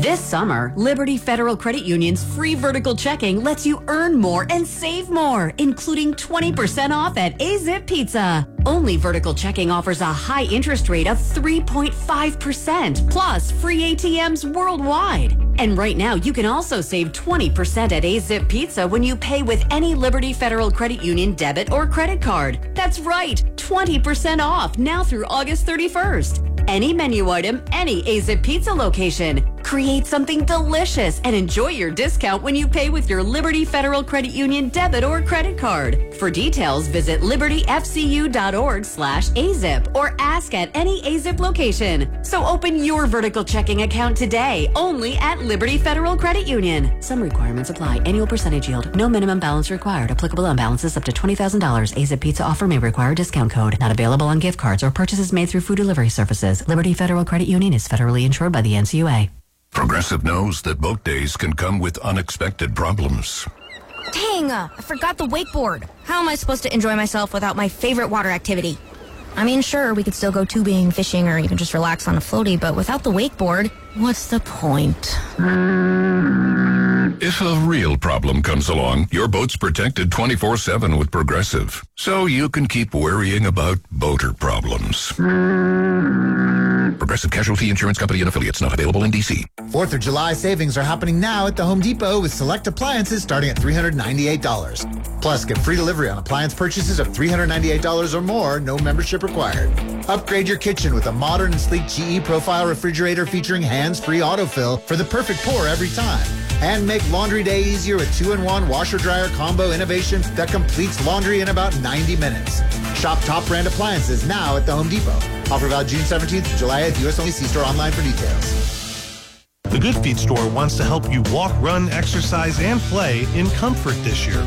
This summer, Liberty Federal Credit Union's free vertical checking lets you earn more and save more, including 20% off at AZIP Pizza. Only vertical checking offers a high interest rate of 3.5%, plus free ATMs worldwide. And right now, you can also save 20% at AZIP Pizza when you pay with any Liberty Federal Credit Union debit or credit card. That's right, 20% off now through August 31st. Any menu item, any AZIP Pizza location. Create something delicious and enjoy your discount when you pay with your Liberty Federal Credit Union debit or credit card. For details, visit libertyfcu.org/AZIP or ask at any AZIP location. So open your vertical checking account today, only at Liberty Federal Credit Union. Some requirements apply. Annual percentage yield. No minimum balance required. Applicable on balances up to $20,000. AZIP Pizza offer may require discount code. Not available on gift cards or purchases made through food delivery services. Liberty Federal Credit Union is federally insured by the NCUA. Progressive knows that boat days can come with unexpected problems. Dang, I forgot the wakeboard. How am I supposed to enjoy myself without my favorite water activity? I mean, sure, we could still go tubing, fishing, or even just relax on a floaty, but without the wakeboard, what's the point? If a real problem comes along, your boat's protected 24/7 with Progressive, so you can keep worrying about boater problems. Progressive Casualty Insurance Company and Affiliates, not available in D.C. 4th of July savings are happening now at the Home Depot with select appliances starting at $398. Plus, get free delivery on appliance purchases of $398 or more, no membership required. Upgrade your kitchen with a modern and sleek GE Profile refrigerator featuring hands-free autofill for the perfect pour every time. And make laundry day easier with 2-in-1 washer-dryer combo innovation that completes laundry in about 90 minutes. Shop top brand appliances now at the Home Depot. Offer valid June 17th to July 8th. U.S. only. See store online for details. The Good Feet store wants to help you walk, run, exercise, and play in comfort this year.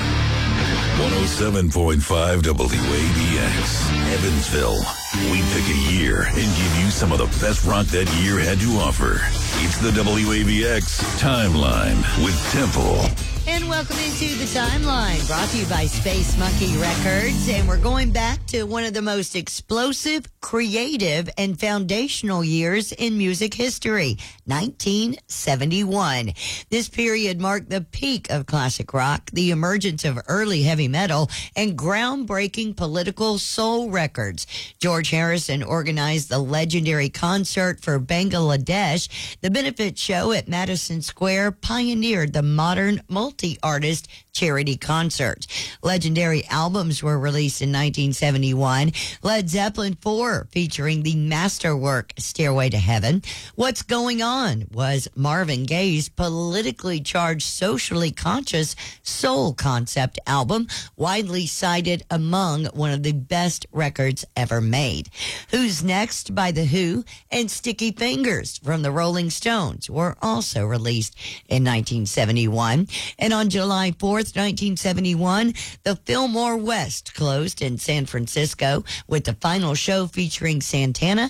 107.5 WABX, Evansville. We pick a year and give you some of the best rock that year had to offer. It's the WABX Timeline with Temple. And welcome into the Timeline, brought to you by Space Monkey Records. And we're going back to one of the most explosive, creative, and foundational years in music history, 1971. This period marked the peak of classic rock, the emergence of early heavy metal, and groundbreaking political soul records. George Harrison organized the legendary concert for Bangladesh. The benefit show at Madison Square pioneered the modern multi-artist charity concerts. Legendary albums were released in 1971. Led Zeppelin 4 featuring the masterwork Stairway to Heaven. What's Going On was Marvin Gaye's politically charged, socially conscious soul concept album, widely cited among one of the best records ever made. Who's Next by The Who and Sticky Fingers from the Rolling Stones were also released in 1971. And on July 4th, 1971, the Fillmore West closed in San Francisco with the final show featuring Santana,